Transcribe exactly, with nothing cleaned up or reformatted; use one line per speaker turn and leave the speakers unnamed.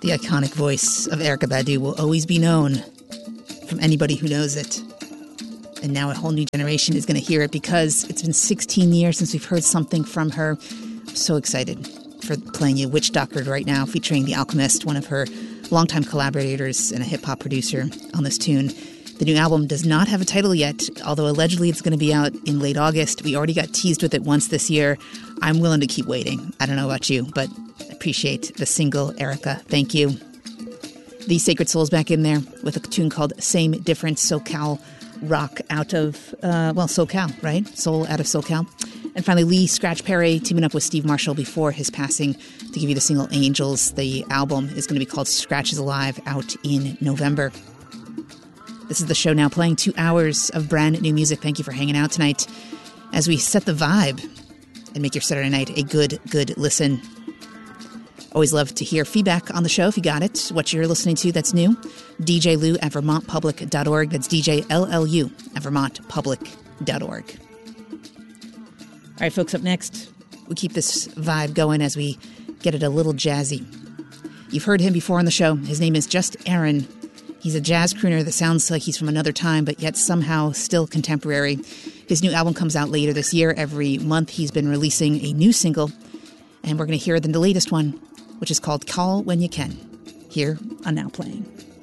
The iconic voice of Erykah Badu will always be known from anybody who knows it. And now a whole new generation is going to hear it because it's been sixteen years since we've heard something from her. I'm so excited for playing you Witch Doctored right now, featuring The Alchemist, one of her longtime collaborators and a hip-hop producer on this tune. The new album does not have a title yet, although allegedly it's going to be out in late August. We already got teased with it once this year. I'm willing to keep waiting. I don't know about you, but I appreciate the single, Erykah. Thank you. The Sacred Soul's back in there with a tune called Same Difference, SoCal rock out of, uh, well, SoCal, right? Soul out of SoCal. And finally, Lee Scratch Perry teaming up with Steve Marshall before his passing to give you the single Angels. The album is going to be called Scratch is Alive, out in November. This is the show now, playing two hours of brand new music. Thank you for hanging out tonight as we set the vibe and make your Saturday night a good, good listen. Always love to hear feedback on the show if you got it, what you're listening to that's new. D J Lou at vermont public dot org. That's D J L L U at vermont public dot org. All right, folks, up next, we keep this vibe going as we get it a little jazzy. You've heard him before on the show. His name is Just Aaron. He's a jazz crooner that sounds like he's from another time, but yet somehow still contemporary. His new album comes out later this year. Every month he's been releasing a new single, and we're going to hear the latest one, which is called Call When You Can, here on Now Playing.